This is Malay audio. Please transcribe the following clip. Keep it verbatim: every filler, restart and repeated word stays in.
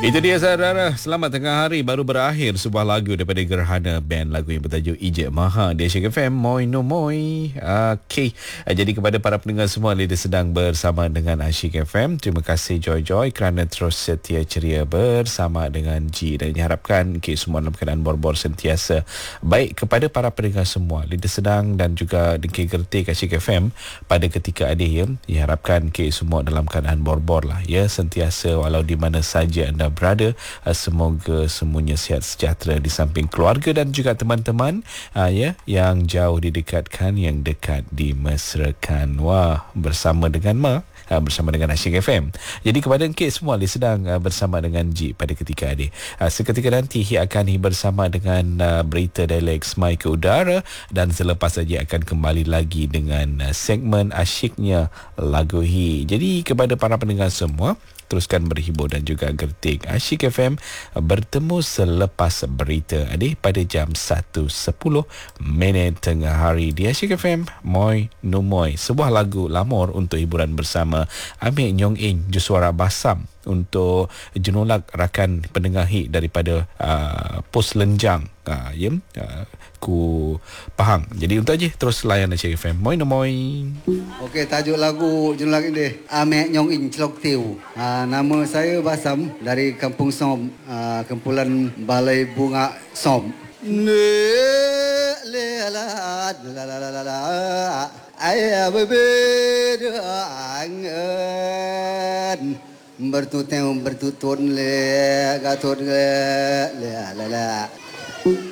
Itu dia saudara. Selamat tengah hari. Baru berakhir sebuah lagu daripada Gerhana Band. Lagu yang bertajuk Ijek Maha di Asyik F M. Moi no moi. Okey. Jadi kepada para pendengar semua, Lida sedang bersama dengan Asyik F M. Terima kasih Joy-Joy kerana terus setia ceria bersama dengan G. Dan diharapkan okay, semua dalam keadaan bor-bor sentiasa baik. Kepada para pendengar semua, Lida sedang dan juga Dengki Gertik Asyik F M pada ketika ada ya. Diharapkan okay, semua dalam keadaan bor-bor lah ya. Sentiasa walau di mana saja anda berada, semoga semuanya sihat sejahtera di samping keluarga dan juga teman-teman uh, ya yang jauh didekatkan, yang dekat dimesrakan. Wah, bersama dengan Ma, uh, bersama dengan Asyik F M. Jadi kepada Encik semua li sedang uh, bersama dengan G pada ketika ini. Uh, seketika nanti Hi akan bersama dengan uh, berita dialek Semai ke udara dan selepas saja akan kembali lagi dengan uh, segmen asyiknya lagu Hi. Jadi kepada para pendengar semua, teruskan berhibur dan juga gertik. Asyik F M bertemu selepas berita adik pada jam satu sepuluh minit tengah hari di Asyik F M. Moi no moi, sebuah lagu lamor untuk hiburan bersama. Ambil Nyong In Jusuara Basam untuk jenolak rakan pendengar hit daripada uh, Pos Lenjang uh, ya, uh, ku Pahang. Jadi untuk aja terus layan Asyik F M. Moi no moi. Okey, tajuk lagu jenolak ini Ambil Nyong In Celok Tiu. uh, Nama saya Basam dari Kampung Som, uh, kumpulan Balai Bunga Som. Ayah beberangan bertutun bertutun le gatot le la la la.